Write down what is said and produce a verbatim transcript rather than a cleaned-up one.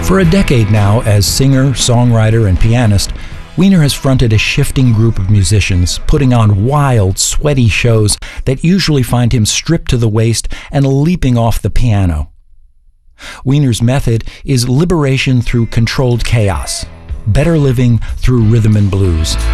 For a decade now, as singer, songwriter, and pianist, Weiner has fronted a shifting group of musicians, putting on wild, sweaty shows that usually find him stripped to the waist and leaping off the piano. Weiner's method is liberation through controlled chaos, better living through rhythm and blues.